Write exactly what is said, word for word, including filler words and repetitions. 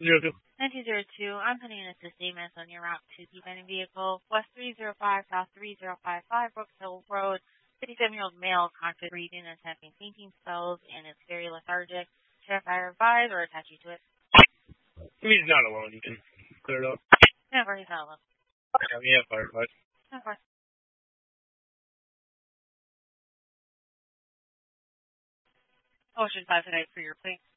Zero two. nine two zero two, I'm putting in a statement on your route to the abandoned vehicle, West three zero five, South three zero five five, Brooks Hill Road. fifty-seven-year-old male, conscious reading and attempting fainting spells, and is very lethargic. Should I advise or attach you to it? If he's not alone, you can clear it up. No, he's not alone. Yeah, we have firefighters. Of course. Ocean five tonight for your plate.